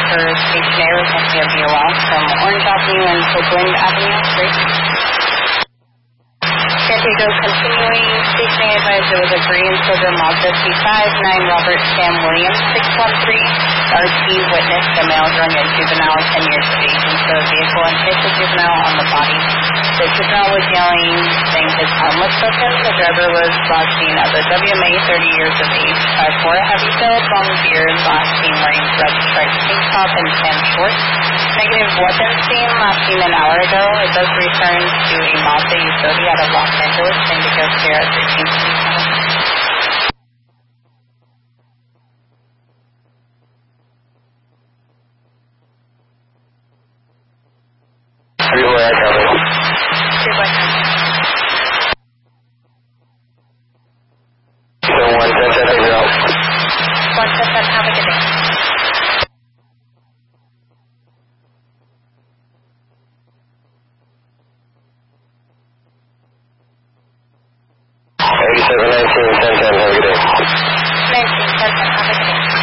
for stationary requesting a VOL from Orange Avenue and Copeland Avenue. Great. San Diego continuing, stationary advised there was a green silver Mazda C5, 9 Robert Sam Williams, 613. RT witnessed a male drunk and juvenile 10 years of age into the vehicle and hit the juvenile on the body. The juvenile was yelling, saying his arm was broken. The driver was last seen as a WMA, 30 years of age, 5'4", heavy build, long beard, last seen wearing red striped tank top and tan shorts. Negative weapon seen, last seen an hour ago. It does return to a Mazda utility out of Los Angeles, San Diego Sierra 13. Everywhere I come. So 110, have a good day. Seven 19.